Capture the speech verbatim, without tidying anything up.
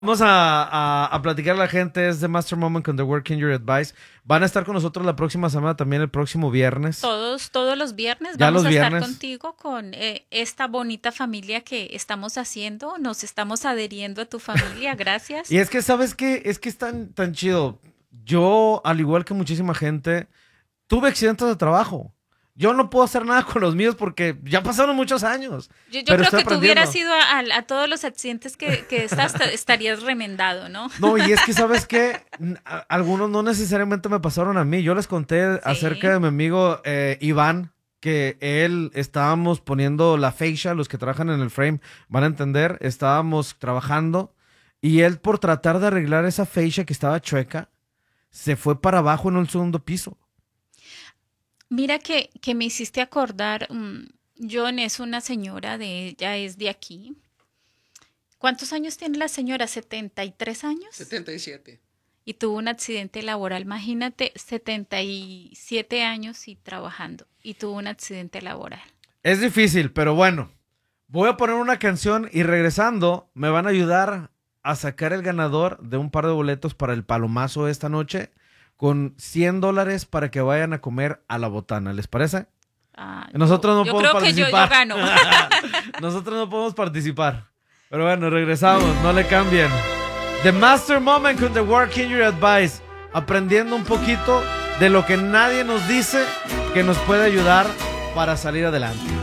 Vamos a, a, a platicar a la gente, es The Master Moment con The Work in Your Advice. Van a estar con nosotros la próxima semana, también el próximo viernes. Todos, todos los viernes Ya vamos los a estar viernes. contigo con eh, esta bonita familia que estamos haciendo. Nos estamos adheriendo a tu familia, gracias. Y es que, ¿sabes qué? Es que es tan, tan chido. Yo, al igual que muchísima gente, tuve accidentes de trabajo. Yo no puedo hacer nada con los míos porque ya pasaron muchos años. Yo, yo pero creo estoy que tú hubieras aprendiendo. ido a, a- a todos los accidentes que, que estás, estarías remendado, ¿no? No, y es que, ¿sabes qué? N- a- Algunos no necesariamente me pasaron a mí. Yo les conté acerca de mi amigo eh, Iván, que él estábamos poniendo la fascia, los que trabajan en el frame van a entender, estábamos trabajando y él por tratar de arreglar esa fascia que estaba chueca, se fue para abajo en un segundo piso. Mira que, que me hiciste acordar, mm, John es una señora, de ella es de aquí. ¿Cuántos años tiene la señora? ¿setenta y tres años? setenta y siete. Y tuvo un accidente laboral. Imagínate, setenta y siete años y trabajando. Y tuvo un accidente laboral. Es difícil, pero bueno, voy a poner una canción y regresando me van a ayudar a sacar el ganador de un par de boletos para el palomazo esta noche con cien dólares para que vayan a comer a La Botana. ¿Les parece? Ah, Nosotros no yo, yo podemos creo que yo, yo participar. gano. Nosotros no podemos participar. Pero bueno, regresamos, no le cambien. The Master Moment con The Work in Your Advice. Aprendiendo un poquito de lo que nadie nos dice que nos puede ayudar para salir adelante.